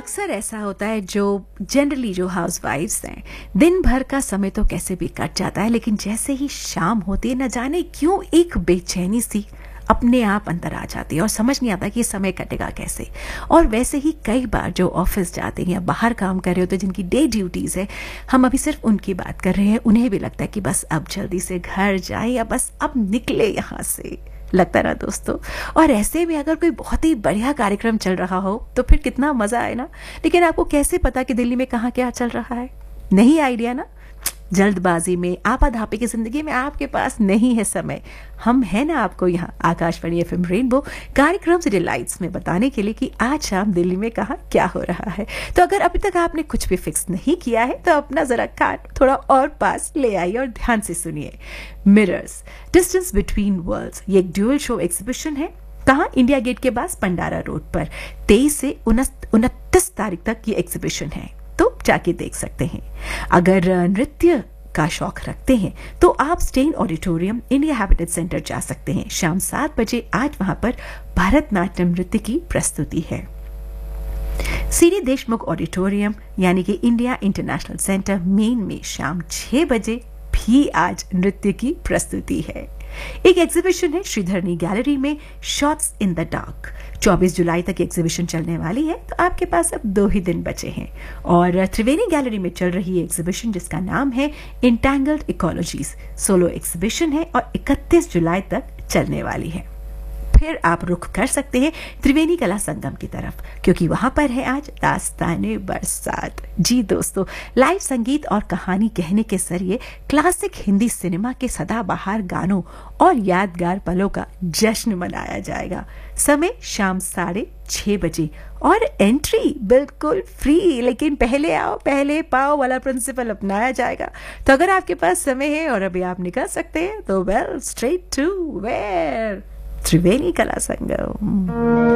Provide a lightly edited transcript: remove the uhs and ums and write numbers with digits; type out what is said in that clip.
अक्सर ऐसा होता है जो जनरली जो हाउसवाइफ्स हैं, दिन भर का समय तो कैसे भी कट जाता है, लेकिन जैसे ही शाम होती है न जाने क्यों एक बेचैनी सी अपने आप अंदर आ जाती है और समझ नहीं आता कि ये समय कटेगा कैसे। और वैसे ही कई बार जो ऑफिस जाते हैं या बाहर काम कर रहे होते हैं, जिनकी डे ड्यूटीज है, हम अभी सिर्फ उनकी बात कर रहे हैं, उन्हें भी लगता है कि बस अब जल्दी से घर जाए या बस अब निकले यहाँ से, लगता है ना दोस्तों। और ऐसे में अगर कोई बहुत ही बढ़िया कार्यक्रम चल रहा हो तो फिर कितना मजा आए ना। लेकिन आपको कैसे पता कि दिल्ली में कहाँ क्या चल रहा है? नहीं आइडिया ना। जल्दबाजी में आपाधापी की जिंदगी में आपके पास नहीं है समय। हम हैं ना आपको यहाँ आकाशवाणी एफएम रेनबो कार्यक्रम से डिलाइट्स में बताने के लिए कि आज शाम दिल्ली में कहाँ क्या हो रहा है। तो अगर अभी तक आपने कुछ भी फिक्स नहीं किया है तो अपना जरा कान थोड़ा और पास ले आइए और ध्यान से सुनिए। मिरर्स डिस्टेंस बिटवीन वर्ल्ड्स, ये एक ड्यूअल शो एग्जीबिशन है। कहाँ? इंडिया गेट के पास पंडारा रोड पर 23 से 29 तारीख तक ये एग्जीबिशन है, तो जाके देख सकते हैं। अगर नृत्य का शौक रखते हैं तो आप stand auditorium India habitat centre जा सकते हैं। शाम 7 बजे आज वहां पर भरतनाट्यम नृत्य की प्रस्तुति है। सीरी देशमुख ऑडिटोरियम यानी कि इंडिया इंटरनेशनल सेंटर मेन में शाम 6 बजे भी आज नृत्य की प्रस्तुति है। एक एग्जीबिशन है श्रीधरनी गैलरी में, शॉट्स इन द डार्क। 24 जुलाई तक एग्जीबिशन चलने वाली है, तो आपके पास अब 2 ही दिन बचे हैं। और त्रिवेणी गैलरी में चल रही एग्जीबिशन जिसका नाम है इंटैंगल्ड इकोलॉजीज, सोलो एग्जीबिशन है और 31 जुलाई तक चलने वाली है। फिर आप रुख कर सकते हैं त्रिवेणी कला संगम की तरफ, क्योंकि वहां पर है आज दास्ताने बरसात। जी दोस्तों, लाइव संगीत और कहानी कहने के जरिए क्लासिक हिंदी सिनेमा के सदाबहार गानों और यादगार पलों का जश्न मनाया जाएगा। समय शाम 6:30 बजे और एंट्री बिल्कुल फ्री, लेकिन पहले आओ पहले पाओ वाला प्रिंसिपल अपनाया जाएगा। तो अगर आपके पास समय है और अभी आप निकल सकते हैं तो वेल, स्ट्रेट टू वेयर त्रिवेणी कला संगम।